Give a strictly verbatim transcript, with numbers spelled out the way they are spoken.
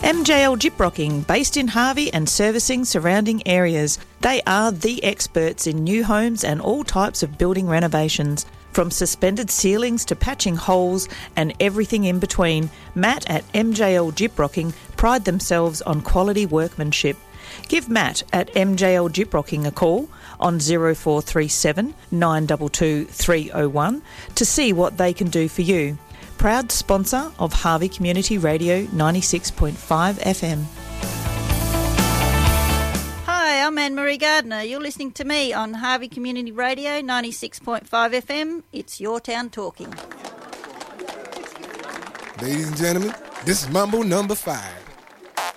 M J L Gyprocking, based in Harvey and servicing surrounding areas. They are the experts in new homes and all types of building renovations. From suspended ceilings to patching holes and everything in between, Matt at M J L Gyprocking pride themselves on quality workmanship. Give Matt at M J L Gyprocking a call on zero four three seven, nine two two, three oh one to see what they can do for you. Proud sponsor of Harvey Community Radio ninety-six point five F M. Hi, I'm Anne-Marie Gardner. You're listening to me on Harvey Community Radio ninety-six point five F M. It's Your Town Talking. Ladies and gentlemen, this is Mambo number five.